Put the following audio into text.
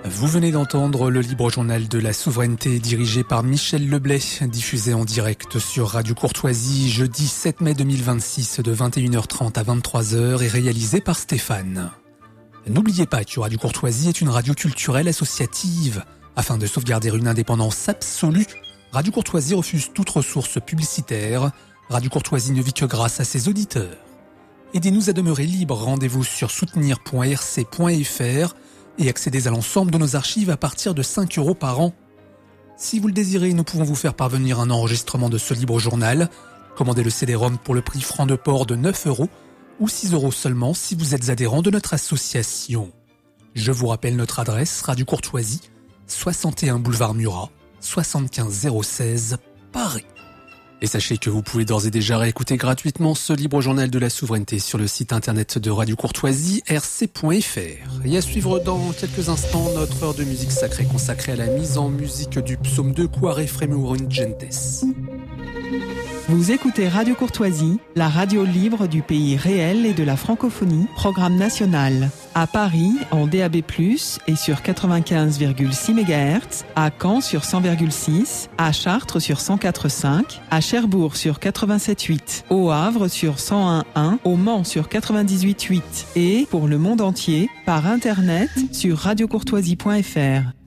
Vous venez d'entendre le libre journal de la souveraineté dirigé par Michel Leblay, diffusé en direct sur Radio Courtoisie jeudi 7 mai 2026 de 21h30 à 23h et réalisé par Stéphane. N'oubliez pas que Radio Courtoisie est une radio culturelle associative. Afin de sauvegarder une indépendance absolue, Radio Courtoisie refuse toute ressource publicitaire. Radio Courtoisie ne vit que grâce à ses auditeurs. Aidez-nous à demeurer libres, rendez-vous sur soutenir.rc.fr et accédez à l'ensemble de nos archives à partir de 5 € par an. Si vous le désirez, nous pouvons vous faire parvenir un enregistrement de ce libre journal. Commandez le CD-ROM pour le prix franc de port de 9 € ou 6 € seulement si vous êtes adhérent de notre association. Je vous rappelle notre adresse, Radio Courtoisie, 61 boulevard Murat, 75 016, Paris. Et sachez que vous pouvez d'ores et déjà réécouter gratuitement ce libre journal de la souveraineté sur le site internet de Radio Courtoisie, rc.fr. Et à suivre dans quelques instants notre heure de musique sacrée consacrée à la mise en musique du psaume 2 Quare Fremurum Gentes. Vous écoutez Radio Courtoisie, la radio libre du pays réel et de la francophonie, programme national. À Paris, en DAB+, et sur 95,6 MHz, à Caen sur 100,6, à Chartres sur 104,5, à Cherbourg sur 87,8, au Havre sur 101,1, au Mans sur 98,8 et, pour le monde entier, par Internet sur radiocourtoisie.fr.